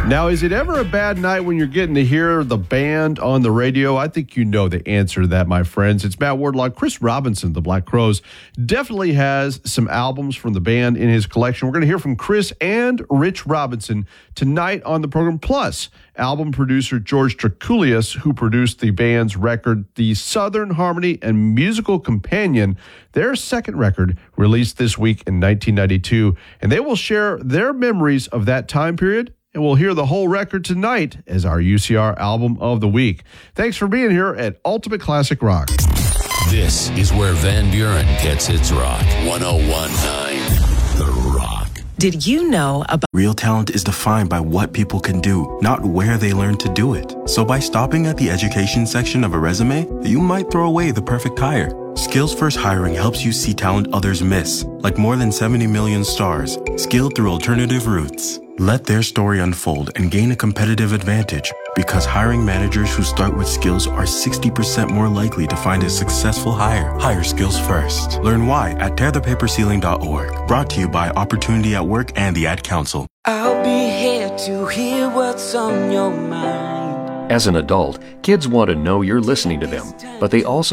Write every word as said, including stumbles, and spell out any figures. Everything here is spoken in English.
Now, is it ever a bad night when you're getting to hear the band on the radio? I think you know the answer to that, my friends. It's Matt Wardlaw. Chris Robinson, the Black Crowes, definitely has some albums from the band in his collection. We're going to hear from Chris and Rich Robinson tonight on the program. Plus, album producer George Trakulius, who produced the band's record, The Southern Harmony and Musical Companion, their second record, released this week in nineteen ninety-two. And they will share their memories of that time period. And we'll hear the whole record tonight as our U C R Album of the Week. Thanks for being here at Ultimate Classic Rock. This is where Van Buren gets its rock. one oh one point nine The Rock. Did you know about... Real talent is defined by what people can do, not where they learn to do it. So by stopping at the education section of a resume, you might throw away the perfect hire. Skills First Hiring helps you see talent others miss, like more than seventy million stars, skilled through alternative routes. Let their story unfold and gain a competitive advantage, because hiring managers who start with skills are sixty percent more likely to find a successful hire. Hire skills first. Learn why at tear the paper ceiling dot org. Brought to you by Opportunity at Work and the Ad Council. I'll be here to hear what's on your mind. As an adult, kids want to know you're listening to them, but they also